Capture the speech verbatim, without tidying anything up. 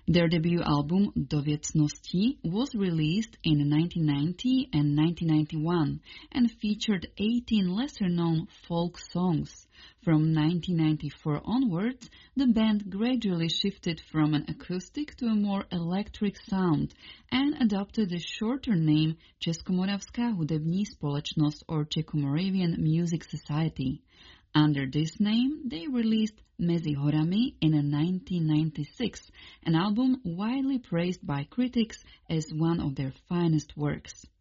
Their debut album Do Věcnosti was released in nineteen ninety and nineteen ninety-one and featured eighteen lesser-known folk songs. From nineteen ninety-four onwards, the band gradually shifted from an acoustic to a more electric sound and adopted the shorter name Českomoravská hudební společnost or Czech-Moravian Music Society. Under this name, they released Mezi horami in nineteen ninety-six, an album widely praised by critics as one of their finest works.